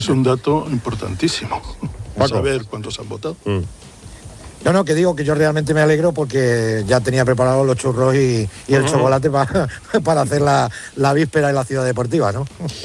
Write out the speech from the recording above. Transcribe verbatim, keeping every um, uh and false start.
Es un dato importantísimo. Paco. Saber cuántos han votado. Mm. No, no, que digo que yo realmente me alegro porque ya tenía preparados los churros y, y el Uh-huh. chocolate para, para hacer la, la víspera en la ciudad deportiva, ¿no?